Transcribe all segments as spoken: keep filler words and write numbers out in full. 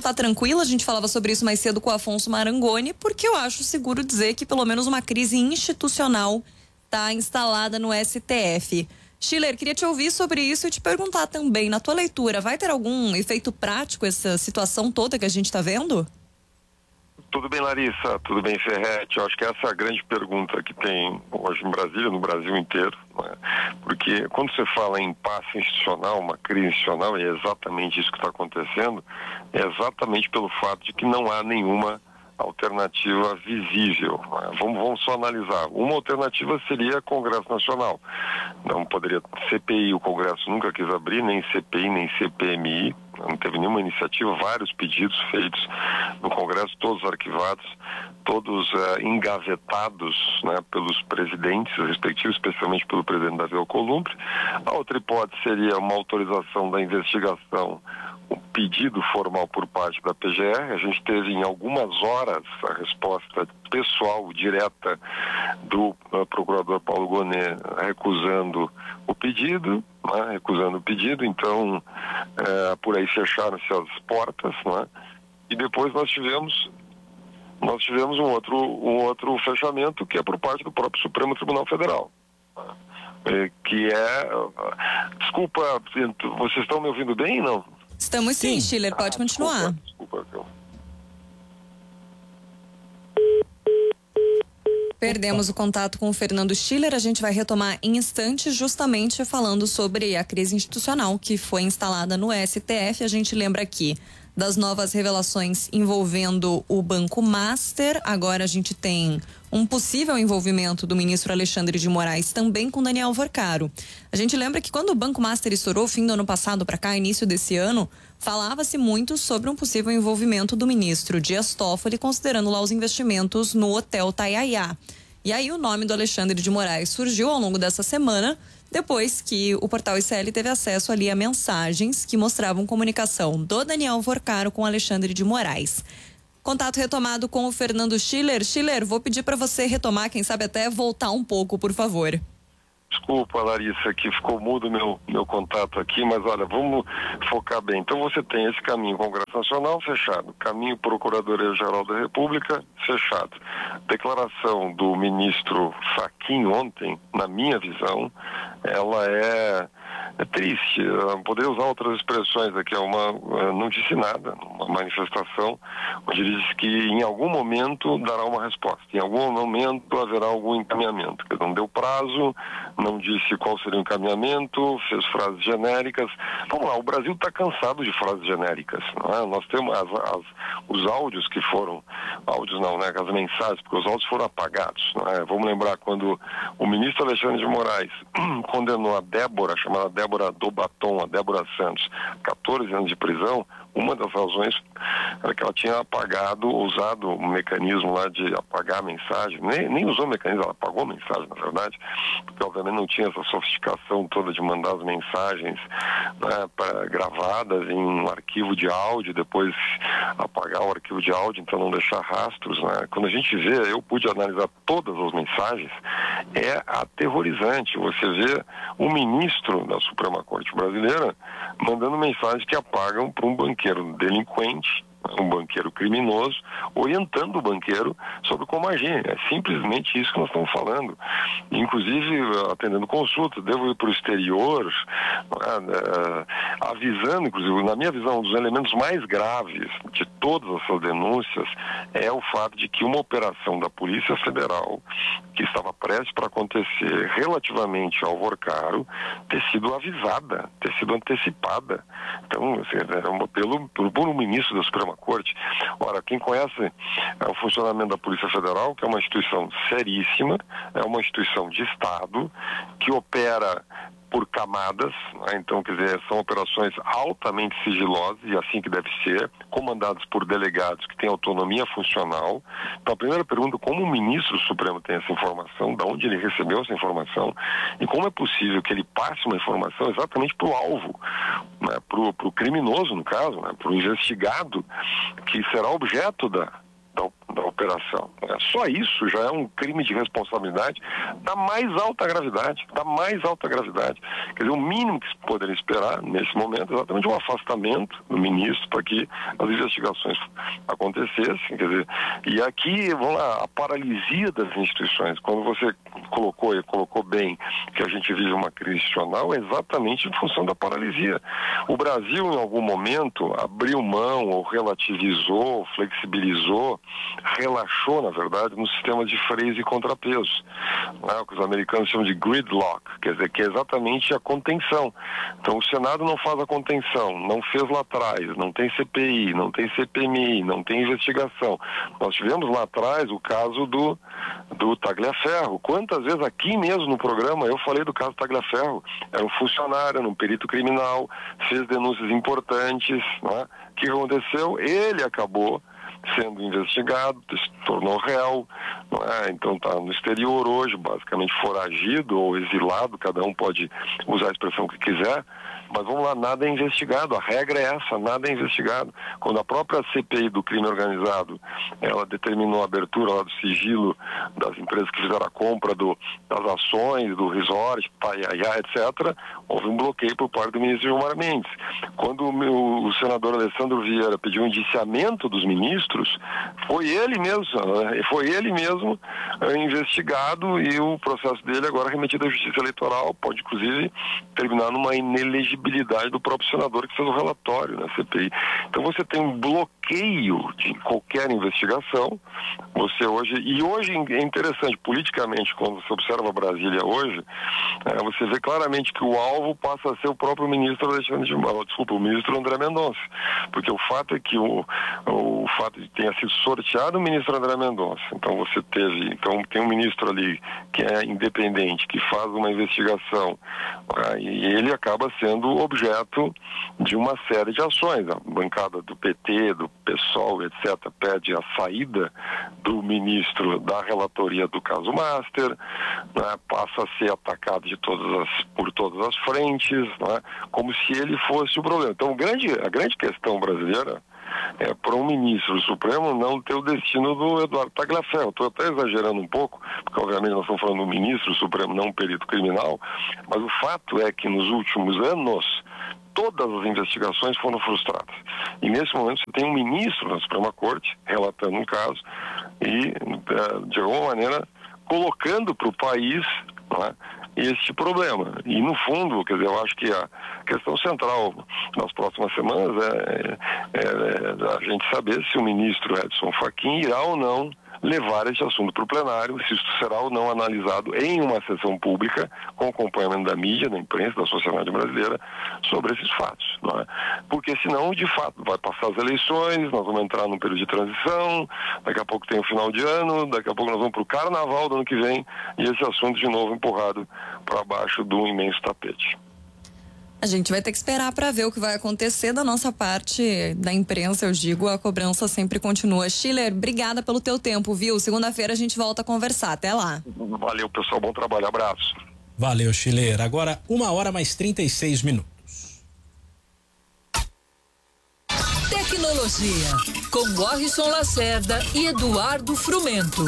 tá tranquila, a gente falava sobre isso mais cedo com o Afonso Marangoni, porque eu acho seguro dizer que pelo menos uma crise institucional está instalada no S T F. Schiller, queria te ouvir sobre isso e te perguntar também, na tua leitura, vai ter algum efeito prático essa situação toda que a gente está vendo? Tudo bem, Larissa, tudo bem, Ferretti. Eu acho que essa é a grande pergunta que tem hoje em Brasília, no Brasil inteiro, né? Porque quando você fala em impasse institucional, uma crise institucional, e é exatamente isso que está acontecendo, é exatamente pelo fato de que não há nenhuma alternativa visível. Vamos, vamos só analisar. Uma alternativa seria Congresso Nacional. Não poderia, C P I, o Congresso nunca quis abrir, nem C P I, nem C P M I, não teve nenhuma iniciativa, vários pedidos feitos no Congresso, todos arquivados, todos uh, engavetados, né, pelos presidentes respectivos, especialmente pelo presidente Davi Alcolumbre. A outra hipótese seria uma autorização da investigação, um pedido formal por parte da P G R. A gente teve em algumas horas a resposta pessoal, direta, do uh, procurador Paulo Gonet recusando o pedido, né, recusando o pedido, então uh, por aí fecharam-se as portas, né, e depois nós tivemos nós tivemos um outro, um outro fechamento que é por parte do próprio Supremo Tribunal Federal, uh, que é, uh, desculpa, vocês estão me ouvindo bem, não? Estamos sim, sim. Schiller, pode ah, continuar. Desculpa, desculpa. Perdemos o contato com o Fernando Schiller, a gente vai retomar em instantes justamente falando sobre a crise institucional que foi instalada no S T F. A gente lembra aqui das novas revelações envolvendo o Banco Master. Agora a gente tem um possível envolvimento do ministro Alexandre de Moraes também com Daniel Vorcaro. A gente lembra que quando o Banco Master estourou, fim do ano passado para cá, início desse ano, falava-se muito sobre um possível envolvimento do ministro Dias Toffoli, considerando lá os investimentos no Hotel Taiaiá. E aí o nome do Alexandre de Moraes surgiu ao longo dessa semana, depois que o portal I C L teve acesso ali a mensagens que mostravam comunicação do Daniel Vorcaro com Alexandre de Moraes. Contato retomado com o Fernando Schiller. Schiller, vou pedir para você retomar, quem sabe até voltar um pouco, por favor. Desculpa, Larissa, que ficou mudo meu, meu contato aqui, mas olha, vamos focar bem. Então você tem esse caminho Congresso Nacional fechado, caminho Procuradoria-Geral da República fechado. Declaração do ministro Fachin ontem, na minha visão, ela é, é triste. Eu poderia usar outras expressões aqui, é uma, não disse nada, uma manifestação onde ele disse que em algum momento dará uma resposta, em algum momento haverá algum encaminhamento. Não deu prazo, não disse qual seria o encaminhamento, fez frases genéricas. Vamos lá, o Brasil está cansado de frases genéricas, não é? Nós temos as, as, os áudios que foram, áudios não, né? As mensagens, porque os áudios foram apagados, não é? Vamos lembrar quando o ministro Alexandre de Moraes condenou a Débora, chamada Débora do Batom, a Débora Santos, quatorze anos de prisão. Uma das razões era que ela tinha apagado, usado um mecanismo lá de apagar a mensagem, nem, nem usou o mecanismo, ela apagou a mensagem, na verdade, porque obviamente não tinha essa sofisticação toda de mandar as mensagens, né, pra, gravadas em um arquivo de áudio, depois apagar o arquivo de áudio, então não deixar rastros, né? Quando a gente vê, eu pude analisar todas as mensagens, é aterrorizante. Você vê o ministro da Suprema Corte Brasileira mandando mensagens que apagam para um banqueiro delinquente, um banqueiro criminoso, orientando o banqueiro sobre como agir. É simplesmente isso que nós estamos falando. Inclusive, atendendo consultas, devo ir para o exterior, é, avisando, inclusive, na minha visão, um dos elementos mais graves de todas essas denúncias é o fato de que uma operação da Polícia Federal, que estava prestes para acontecer relativamente ao Vorcaro, ter sido avisada, ter sido antecipada. Então, assim, era um, pelo, por um ministro da Suprema Corte. Ora, quem conhece é, o funcionamento da Polícia Federal, que é uma instituição seríssima, é uma instituição de Estado, que opera por camadas, né? Então, quer dizer, são operações altamente sigilosas, e assim que deve ser, comandadas por delegados que têm autonomia funcional. Então, a primeira pergunta, como o ministro Supremo tem essa informação, de onde ele recebeu essa informação, e como é possível que ele passe uma informação exatamente para o alvo, né? para o criminoso, no caso, né? Para o investigado, que será objeto da, da, da operação. Só isso já é um crime de responsabilidade da mais alta gravidade, da mais alta gravidade. Quer dizer, o mínimo que se poderia esperar nesse momento é exatamente um afastamento do ministro para que as investigações acontecessem. Quer dizer, e aqui, vamos lá, a paralisia das instituições, quando você colocou e colocou bem que a gente vive uma crise institucional, é exatamente em função da paralisia. O Brasil, em algum momento, abriu mão ou relativizou, flexibilizou, relaxou, na verdade, no sistema de freios e contrapesos, né, o que os americanos chamam de gridlock, quer dizer, que é exatamente a contenção. Então, o Senado não faz a contenção, não fez lá atrás, não tem C P I, não tem C P M I, não tem investigação. Nós tivemos lá atrás o caso do, do Tagliaferro. Quantas vezes aqui mesmo no programa eu falei do caso Tagliaferro? Era um funcionário, era um perito criminal, fez denúncias importantes, né? O que aconteceu? Ele acabou sendo investigado, se tornou réu, não é? Então está no exterior hoje, basicamente foragido ou exilado, cada um pode usar a expressão que quiser, mas vamos lá, nada é investigado, a regra é essa, nada é investigado. Quando a própria C P I do crime organizado, ela determinou a abertura lá do sigilo das empresas que fizeram a compra do, das ações, do resort, Paiaiá, etcétera, houve um bloqueio por parte do ministro Gilmar Mendes. Quando o, meu, o senador Alessandro Vieira pediu um indiciamento dos ministros, foi ele mesmo, foi ele mesmo é, investigado e o processo dele agora remetido à Justiça Eleitoral, pode inclusive terminar numa inelegibilidade do próprio senador que fez o relatório na C P I. Então você tem um bloqueio de qualquer investigação, você hoje, e hoje é interessante, politicamente, quando você observa Brasília hoje, é, você vê claramente que o alvo passa a ser o próprio ministro Alexandre de Moraes, desculpa, o ministro André Mendonça, porque o fato é que o, o fato de tenha sido sorteado o ministro André Mendonça, então você teve, então tem um ministro ali que é independente, que faz uma investigação, é, e ele acaba sendo objeto de uma série de ações. A bancada do P T, do PSOL, etcétera, pede a saída do ministro da relatoria do caso Master, né, passa a ser atacado de todas as, por todas as frentes, né, como se ele fosse o problema. Então, o grande, a grande questão brasileira é para um ministro do Supremo não ter o destino do Eduardo Tagliaferro. Estou até exagerando um pouco, porque obviamente nós estamos falando do ministro do Supremo, não um perito criminal, mas o fato é que nos últimos anos todas as investigações foram frustradas. E nesse momento você tem um ministro da Suprema Corte relatando um caso e, de alguma maneira, colocando para o país, né, este problema. E, no fundo, quer dizer, eu acho que a questão central nas próximas semanas é, é, é a gente saber se o ministro Edson Fachin irá ou não levar esse assunto para o plenário, se isso será ou não analisado em uma sessão pública, com acompanhamento da mídia, da imprensa, da sociedade brasileira, sobre esses fatos, não é? Porque senão, de fato, vai passar as eleições, nós vamos entrar num período de transição, daqui a pouco tem o final de ano, daqui a pouco nós vamos para o carnaval do ano que vem, e esse assunto de novo empurrado para baixo do imenso tapete. A gente vai ter que esperar para ver o que vai acontecer. Da nossa parte, da imprensa, eu digo, a cobrança sempre continua. Schiller, obrigada pelo teu tempo, viu? Segunda-feira a gente volta a conversar. Até lá. Valeu, pessoal. Bom trabalho. Abraço. Valeu, Schiller. Agora, uma hora mais trinta e seis minutos. Tecnologia, com Morrison Lacerda e Eduardo Frumento.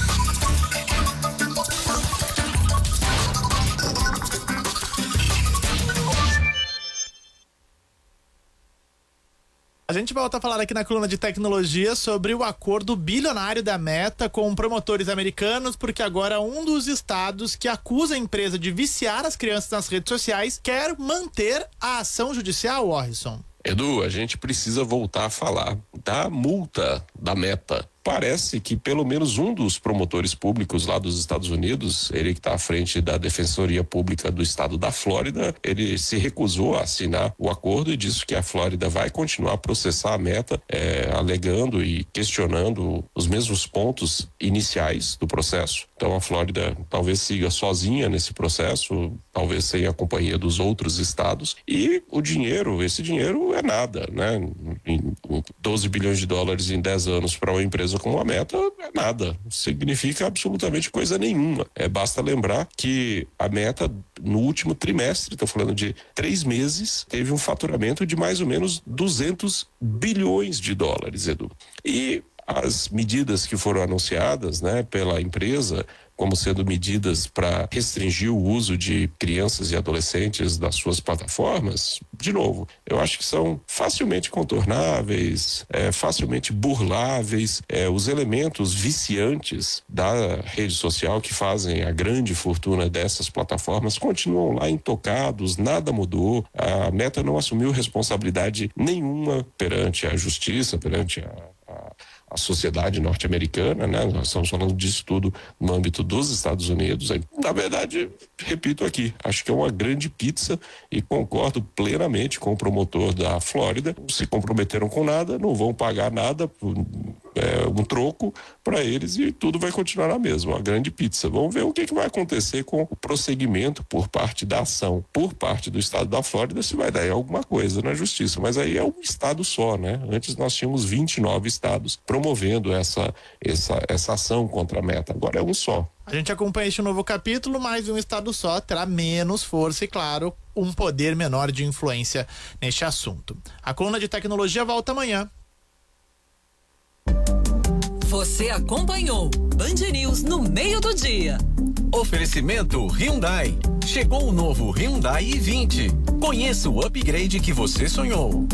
A gente volta a falar aqui na coluna de tecnologia sobre o acordo bilionário da Meta com promotores americanos, porque agora um dos estados que acusa a empresa de viciar as crianças nas redes sociais quer manter a ação judicial, Morrison. Edu, a gente precisa voltar a falar da multa da Meta. Parece que pelo menos um dos promotores públicos lá dos Estados Unidos, ele que está à frente da Defensoria Pública do estado da Flórida, ele se recusou a assinar o acordo e disse que a Flórida vai continuar a processar a Meta, é, alegando e questionando os mesmos pontos iniciais do processo. Então a Flórida talvez siga sozinha nesse processo, talvez sem a companhia dos outros estados, e o dinheiro, esse dinheiro é nada, né? Em doze bilhões de dólares em dez anos para uma empresa como a Meta é nada, significa absolutamente coisa nenhuma. É, basta lembrar que a Meta no último trimestre, estou falando de três meses, teve um faturamento de mais ou menos duzentos bilhões de dólares, Edu. E as medidas que foram anunciadas, né, pela empresa, como sendo medidas para restringir o uso de crianças e adolescentes das suas plataformas, de novo, eu acho que são facilmente contornáveis, é, facilmente burláveis. É, os elementos viciantes da rede social que fazem a grande fortuna dessas plataformas continuam lá intocados, nada mudou. A Meta não assumiu responsabilidade nenhuma perante a justiça, perante a, a a sociedade norte-americana, né? Nós estamos falando disso tudo no âmbito dos Estados Unidos. Na verdade, repito aqui, acho que é uma grande pizza e concordo plenamente com o promotor da Flórida. Se comprometeram com nada, não vão pagar nada, é, um troco para eles e tudo vai continuar na mesma, uma grande pizza. Vamos ver o que, que vai acontecer com o prosseguimento por parte da ação, por parte do estado da Flórida, se vai dar alguma coisa na justiça, mas aí é um estado só, né? Antes nós tínhamos vinte e nove estados promovendo essa, essa, essa ação contra a Meta, agora é um só. A gente acompanha este novo capítulo, mas um estado só terá menos força e, claro, um poder menor de influência neste assunto. A coluna de tecnologia volta amanhã. Você acompanhou Band News no meio do dia. Oferecimento Hyundai. Chegou o novo Hyundai i vinte. Conheça o upgrade que você sonhou.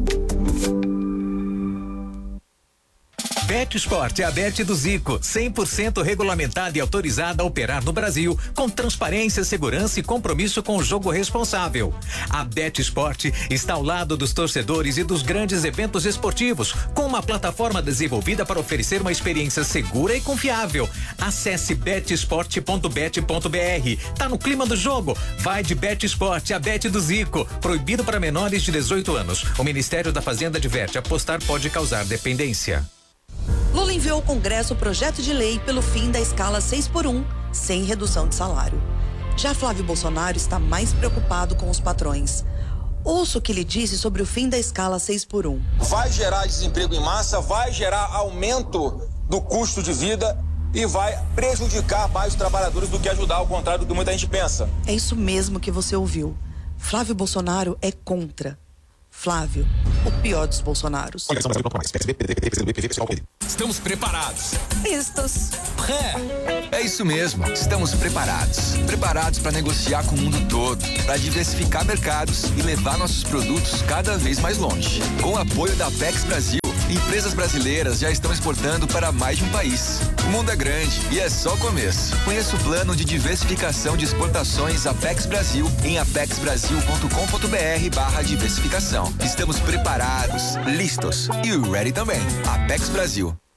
BetSport é a Bet do Zico, cem por cento regulamentada e autorizada a operar no Brasil, com transparência, segurança e compromisso com o jogo responsável. A BetSport está ao lado dos torcedores e dos grandes eventos esportivos, com uma plataforma desenvolvida para oferecer uma experiência segura e confiável. Acesse bet sport ponto bet ponto b r. Tá no clima do jogo? Vai de BetSport, a Bet do Zico. Proibido para menores de dezoito anos. O Ministério da Fazenda adverte: apostar pode causar dependência. Lula enviou ao Congresso o projeto de lei pelo fim da escala seis por um, sem redução de salário. Já Flávio Bolsonaro está mais preocupado com os patrões. Ouça o que ele disse sobre o fim da escala seis por um. Vai gerar desemprego em massa, vai gerar aumento do custo de vida e vai prejudicar mais os trabalhadores do que ajudar, ao contrário do que muita gente pensa. É isso mesmo que você ouviu. Flávio Bolsonaro é contra. Flávio, o pior dos Bolsonaros. Estamos preparados. Listos. É, é isso mesmo. Estamos preparados. Preparados para negociar com o mundo todo, para diversificar mercados e levar nossos produtos cada vez mais longe. Com o apoio da Apex Brasil, empresas brasileiras já estão exportando para mais de um país. O mundo é grande e é só o começo. Conheça o plano de diversificação de exportações Apex Brasil em apex brasil ponto com ponto b r barra diversificação. Estamos preparados, listos e ready também. Apex Brasil.